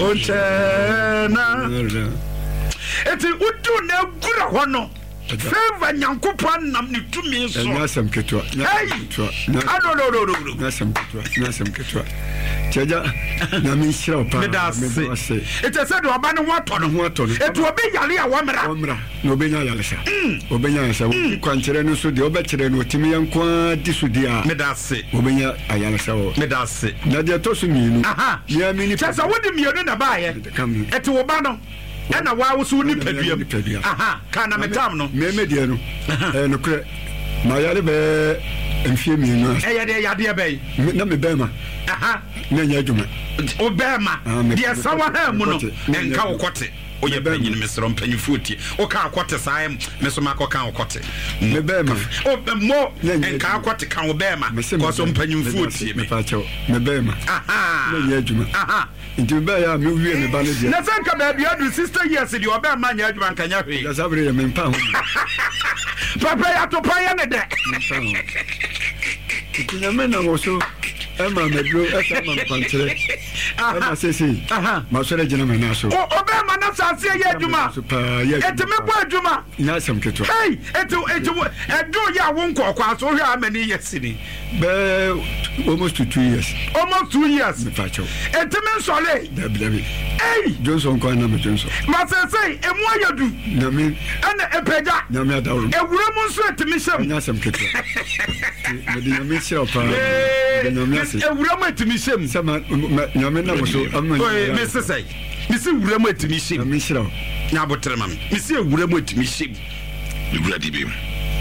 Onchena. Eti udu na gura hono. Favor Nyankopon nam ni tumi so. Nasam ketwa. Hey. No. Nasam ketwa. Chaja na mi shira pa. Me da se. Eti se do aba ne ho ato no. Eti obi yale a womra. Na obi nya yale sa. Obi nya sa. Kwankyere no so de obekere no timi yankwa di so de a. Me da se. Obi nya ayale sa wo. Me da se. Na de to so mienu. Ya mi ni. Chasa wodi mienu na ba ye. Eti wo ba no. Ena wa wo so ni paduam. Kana metam no. Me de no. No kre. Ma yale be enfie mienu. De yade be. Na me be ma. Na nya adwuma. Obema. De sawa ha mu no. Enka wo kote. Oye panyin mesro mpanyifo tie. O ka akote saem meso makoka akote. Me be ma. O mo enka akote kan wo be ma. Ko so mpanyifo tie me. Me be ma. Na nya adwuma. Nti be ya me wie me ba ne dia. Na sanka ba bia du sister years di oba ma nya adwuma kan nya hwe. Ya sabre me mpa ho. Papa ya to pa ya ne de. Ti na me na wo so Emma medro esa ma kwantere. Emma sesi. Ma so le jina me na so. Oba ma na sase ye adwuma. Eti me bo adwuma. Nya sam keto. Hey, eti edo ya wo nkokwa so hwe amani yesini. Be almost 2 years. Almost 2 years. Me fa cho. Eti me nsole. Dabi. Hey, Johnson ko na me Johnson. Ma sese emu ayadu. Na me ana epeja. Na me adawro. Ewura mu nso eti me hyem. Nya sam keto. Me di na me shira pa. Ewura mu eti me hyem. Sama na me na mo so amma. Oye, me sese. Me si ewura mu eti me hyem. Na me shira. Na botre mam. Me si ewura mu eti me hyem. Ewura di bem.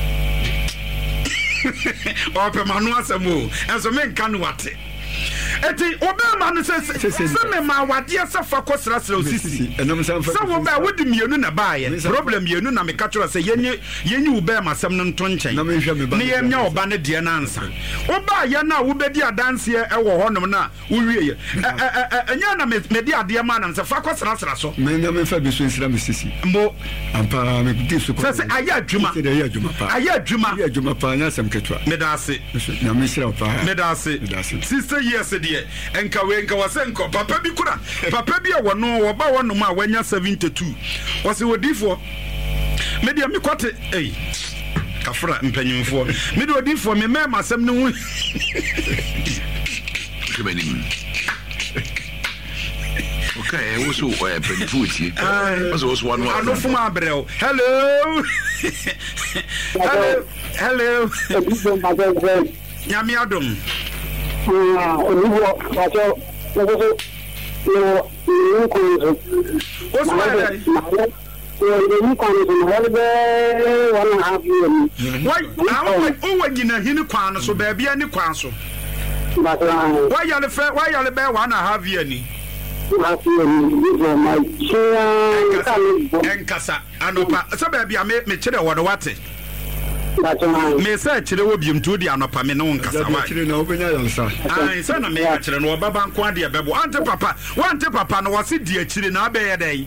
Ope manu asemo. Enso me nka no wate. Eti obema no se me ma wade asa fa kosrasra osisi. Se wo ba wodi mienu na baaye. Problem mienu na me ka tro se yenye obema asem no nto nchen. Ne yemnya oba ne de na ansa. Oba ye na wo bedi adanse e wo honom na wo wie ye. Enya na me di ade ma na se fa kosrasra so. Me na me fa bi so nsira me sisi. Mo ampa me di so ko. Se aya adwuma. Aya adwuma pa nya sam ketwa. Me da se. Na me shira pa. Me da se. Sister years de enka wasenko papa bi kura papa bi a wono wo ba wono ma wanya 72 wose wodifo me dia me kwate kafra mpanyimfo me dia odifo me mema asem ne hu kebenim okay wo so mpanyimfo tie wo one ano fuma abrel hello nyami adom Why you hini kwan so baby ani kwan so why you be 1.5 years ni enkasa anopa so baby me kire wo do wate me say kire wo biem tu di anopa me no nkasa wa kire na obenya yansa say na me kire no baba nko ade bebo ante papa no wase di akire na abeye dai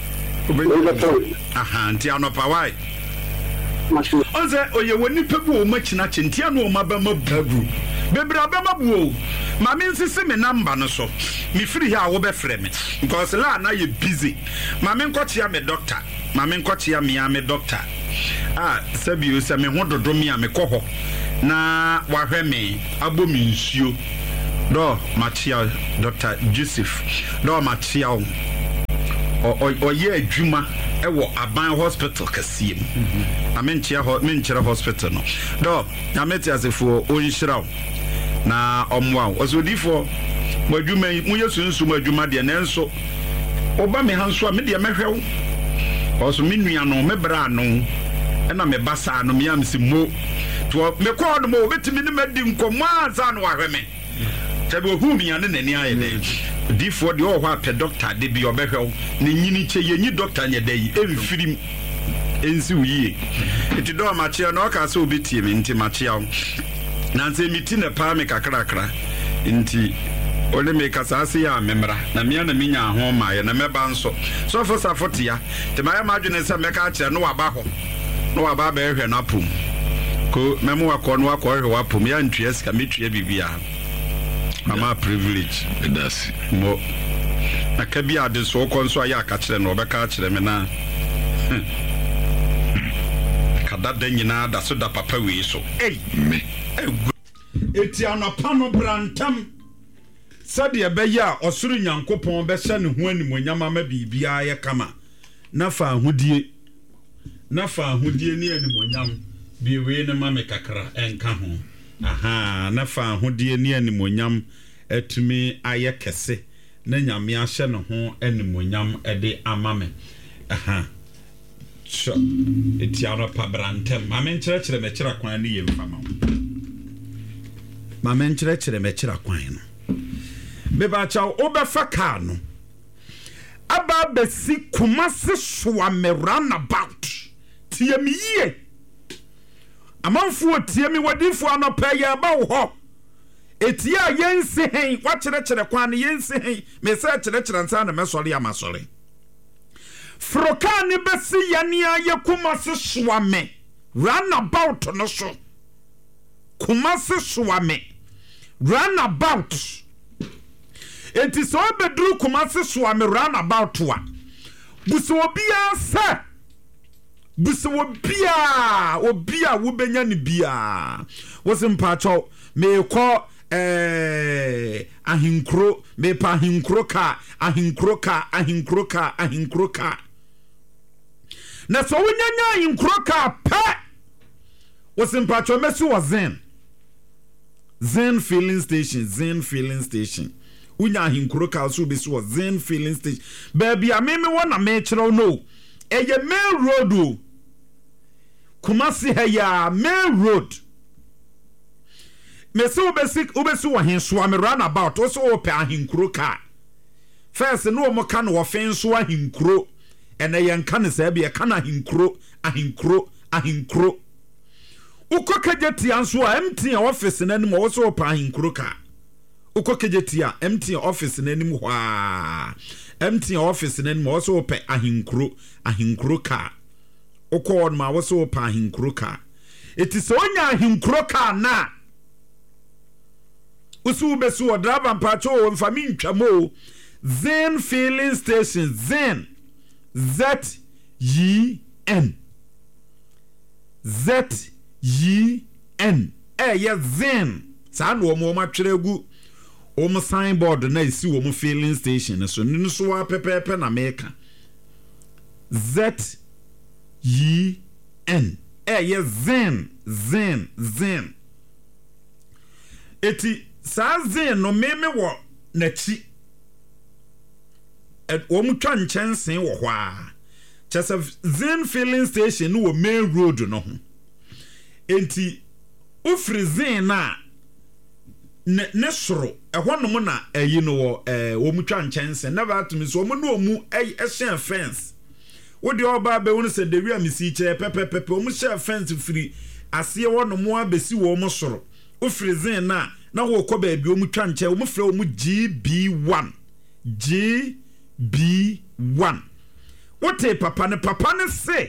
nti anopa wai onze oye woni pebu o machina chentia no o mabama babu bebra bama bu ma me nsisi me number no so me free here wo be frɛ me because la na ye busy ma me nkotia me doctor me doctor sabi o se me ho dodo me me kɔ hɔ na wahwɛ me abo me nsuo do machia Dr. Joseph do machia o ye adwuma ewo Aban hospital kasiem amenkyere hospital no do na meti asefo o nhiraw na omwa osodifo madwuma mu yesunsu madwuma de na enso oba me hanso a me de mehwew oso menua no me bra no na me basa no me am si mo to me ko no mo betimi ne madi nkomo anza no wahwe me tabi ohu mi ane nani aye de difo de o hwa pe doctor de bi obehwew ne nyini che yenyi doctor nya dai emfirim ensi wiye eti do ma che no ka so obetie me nti ma che na nse miti na pa me kakrakra nti ole me kasase ya memra na me na minya ho ma ye na meba nso so fo safotia te ma ya madwene se me ka kire no waba ho no waba ba ehwe na pom ko memo akọ no akọ ehwe wa pom ya ntue sika metue bibia mama privilege that's mo Akabi ade so konso aya aka kire no obeka kire me na kadada nyina da so da papa we so me eti anapa no brantam sade beye a osuru nyankopon be hye ne ho animonyam ama bibia ye kama na fa ahodie ni animonyam bi we ne mame kakra enka ho na fa ahodie ni animonyam atumi aye kese na nyame ahye ne ho animonyam ede amame so eti anapa brantam mame nkyerɛkyerɛ me kyerɛ kwan ne yemfama mame nkyerɛkyerɛ me kyerɛ kwan no beba chaw obefa car no aba besi Kumasi Suame roundabout tiemi ye amanfo tiemi wadifo anopa ya ba wo ho etia yense hen wa kyerɛkyerɛ kwan ne yense hen me se kyerɛkyerɛ nsa na mesɔre amasɔre froka ne besi yania ye Kumasi Suame roundabout no so Kumasi Suame roundabout enti so bedru Kumasi Suame roundabout wa buso obia se buso obia wo benya ne bia wo simpa cho me ko ahinkro me pa ahinkro ka na so wonya ahinkro ka pa wo simpa cho mesu wa Zen filling station unya ahinkro ka so be so Zen filling station baby ameme wona me kire no eye main road o Kumasi heya main road me so ubesi wo henso am roundabout o so ope ahinkro ka first no mo ka no wo fenso ahinkro ene ye nka ne sa bia ka na ahinkro ukokejeti anso a MTN office nanim wo so ope ahinkro ka ukokejeti a MTN office nanim ho a MTN office nanim wo so ope ahinkro ka ukọ ma wo so ope ahinkro ka eti so onya ahinkro ka na usu besu o driver mpacho o mfami ntwamo Zen filling station Zen ZEN ye Zen sa no mo matweregu o mo signboard na isi o mo filling station so ninu so wa pepepe na meka ZEN ye Zen eti sa Zen no meme wo na chi wo mu twa nchensen wo ho a chese Zen filling station no wo main road no ho enti ufri Zen na ne soro ehwo no na ayi no wo mu twa nchensen na ba tumi so wo no mu ehye fence wo de oba be wonu se de wi amisi che pepepepe wo mu share fence free ase wo no mu abesi wo mu soro ufri Zen na wo ko ba bi wo mu twa nche wo mu frɛ wo mu GB1 wote papa ne se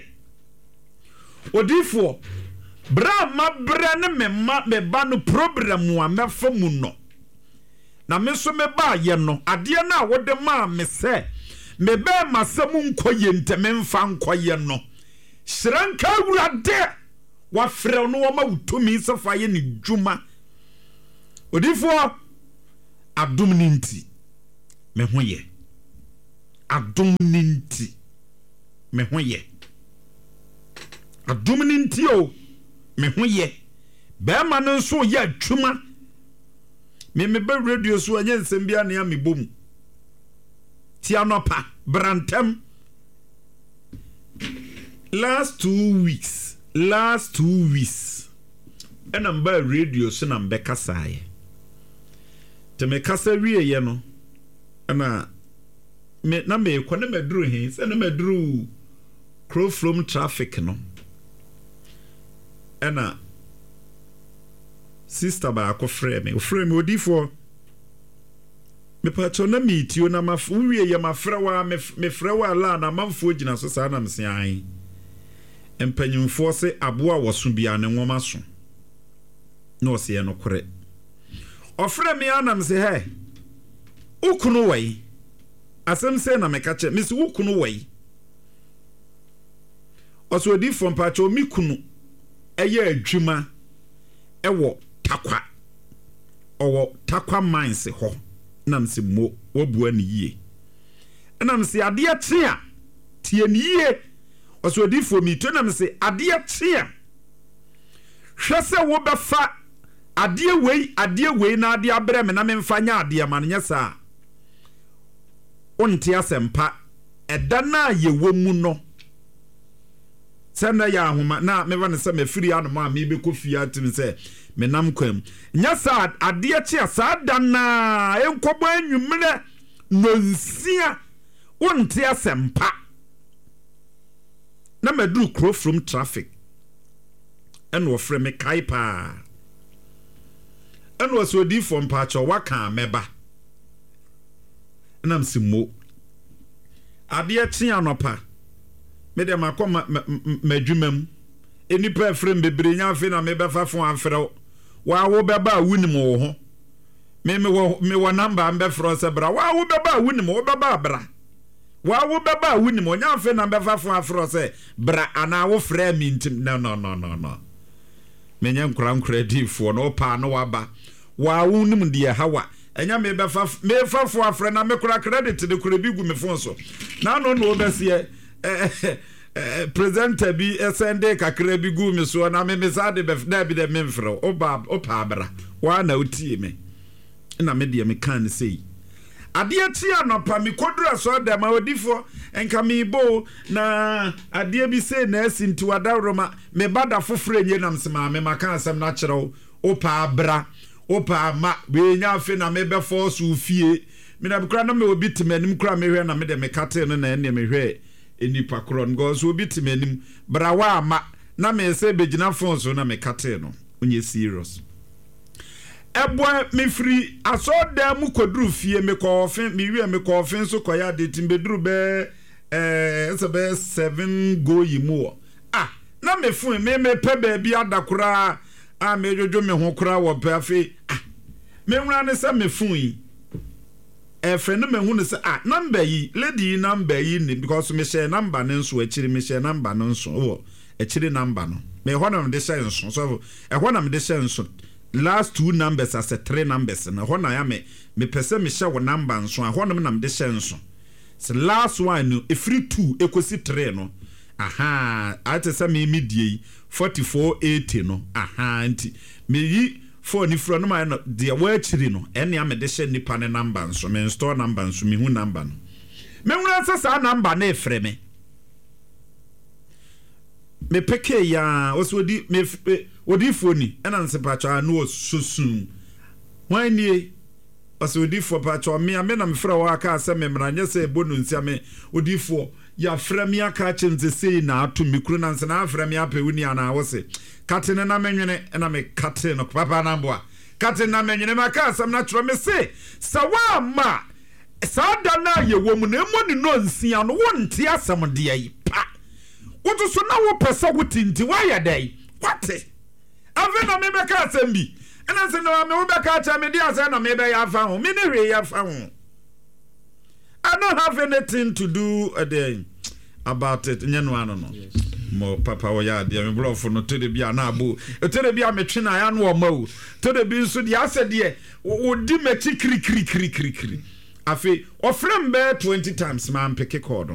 odifo bra ma bra ne me ba no program a mefa mu no na me so me ba ye no ade na wode ma me se me ba masam nkoye nteme mfa nkoye no hyiranka wurade wa frɛ no wo ma wutumi safa ye ne dwuma odifo adom ninti me ho ye adom ninti me ho ye adom ninti o me ho ye ba ma no so ye atwuma me be radio so anya nsem bia ne me bom ti anopa brantam last 2 weeks and I'm by radio so na mbeka saye te me kasa wie ye no na me ko na meduru hin se na meduru crow from traffic no ena sister ba ko frɛ me odifo me pacho na meetio na mafu wie ye mafrɛ wa me frɛ wa la na manfo gina so sa na mse an empanyimfo se aboa woso bia ne nwoma so no se ye no kore ofrɛ me anam se he ukunu wai asɛm sɛ na meka kyɛ mesi wo kunu wai ɔso odi fo mpakyɛ omi kunu ɛyɛ adwuma ɛwɔ takwa ɔwɔ takwa mines hɔ nam sɛ mo wabua ne yie nam sɛ adeɛ kye a tie ne yie ɔso odi fo mi to nam sɛ adeɛ kye a hwɛ sɛ wobɛfa adeɛ wei na adeɛ abrɛ me na memfa nya adeɛ ma no nyɛ saa wonte asɛmpa ɛda na yɛwɔ mu no sɛnda yɛ ahoma na meba ne sɛ mafiri anom a mebɛkɔ fie atim sɛ menam kwam nyɛ saa adeɛ kye saa da na ɛnkɔbɔ anwummerɛ nonsia wonte asɛmpa na maduru kuro from traffic ɛna wɔfrɛ me kae paa ɛna wɔsɛ odiifo mpakyɛ waka mɛba ɛnam si mo adeɛ kye anɔpa me de makɔ madwuma mu enipa afrɛ bebree nya afi na mebɛfa fo afrɛ wa wo bɛba a wunim wo ho me wɔ namba mbɛfrɛ sɛ bra wa wo bɛba a wunim wo bɛba bra wa wo bɛba a wunim nya afi na mbɛfa fo afrɛ sɛ bra ana wo frɛ mi ntim no menya nkura difoɔ no pa no waba wa wo nim de hawa enya mefa fo afrɛ na me kura credit de kura bi gu me phone so na no obesie presenter bi sende kakra bi gu me so na me sa de na bi de memfrɛ opa abra wa na utie me na me de me kan sei adeɛ tia no pa me kodura so da ma odifo enka me bo na adeɛ bi sei na asinti wadaroma me bada foforo enye nam sema me maka asɛm na kyerɛw opa abra opa ma we nya afi na me befo so fie me na bikra na me obi timanim kra me hwe na me de me kate no na ene me hwe enipa kro ngo so obi timanim brawa ama na me se begina phone so na me kate no onye serious eboa me free aso da mu koduru fie me ko ofen me wi me ko ofen so koya de timbeduru be be 7 go yimu na me fun me pe ba bi adakora a me jojo me ho kora wo pe afi me nwura ne se me fun yi efe no me hu ne se number yi lady number yi ni because me share number ne nso akiri me share number no nso wo akiri number no me ho na me de share nso so e ho na me de share nso last 2 numbers as 3 numbers na ho na ya me pese me share wo number nso a ho na me de share nso so last one no e free 2 ekosi 3 no ate se me medie 4480 no nti me yi phone ni fro no ma no de wa akiri no ene a me de hye nipa ne number nso me store number nso me hu number no me wura se sa number na efre me peke ya osodi me odi phone ena nse pacha no sosun wani osodi fo pacha me na me fra wa ka se me mranye se bonu nsia me odi fo ya frame ya ka chenze sei na atu mikru na nse na frame ya pewuni ana wose katene na menwene na me katene no papa na mboa katene na menwene maka asam na tro me se sawa ma sada na ye wom na emoni no nsia no wonte asam de yi pa woto so na wo pesa wotinti wa ya dai kwate ave na me beka asam bi ena se na me wo beka acha me dia se na me be ya fa ho me ne hwe ya fa ho I don't have anything to do about it. Yes. Mo papa wo ya de me blofo no to de bia na abo. To de bia me twe na ya no o ma o. To de bi nso de ase de wo di me chi kri. Afi ofrem be 20 times man pick call.